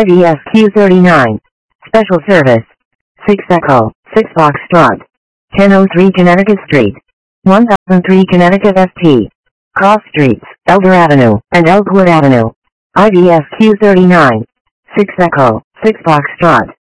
IVS Q39. Special service. 6 Echo, 6 Foxtrot. 1003 Connecticut Street. 1003 Connecticut ST. Cross Streets, Elder Avenue, and Elkwood Avenue. IVS Q39. 6 Echo, 6 Foxtrot.